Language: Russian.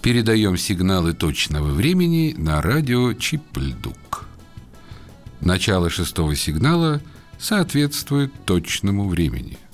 Передаем сигналы точного времени на радио Чип-Льдук. Начало 6-го сигнала соответствует точному времени.